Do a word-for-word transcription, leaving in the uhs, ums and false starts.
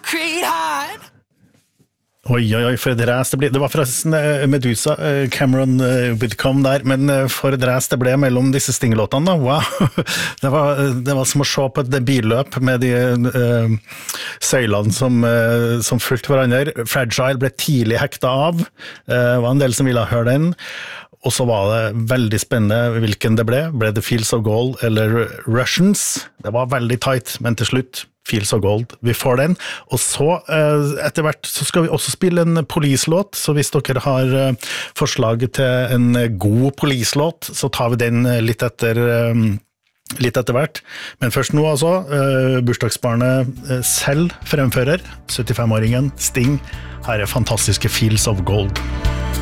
concrete heart. Oi, oi, oi, for et ræs det ble. Det var forresten Medusa, Cameron Whitcomb der, men for et ræs det ble mellom disse Sting-låtene da, wow. Det var, det var som å se på et billøp med de uh, søylene som, uh, som fulgte hverandre. Fragile ble tidlig hekta av, uh, var en del som ville høre den, og så var det veldig spennende hvilken det ble. Ble det Fields of Gold eller Russians? Det var veldig tight, men til slutt Fields of Gold, vi får den, og så etter hvert så skal vi også spille en police-låt, så hvis dere har forslag til en god police-låt, så tar vi den litt etter, litt etter hvert, men først nå altså, bursdagsbarnet selv fremfører, syttifem-åringen Sting, her er fantastiske Fields of Gold.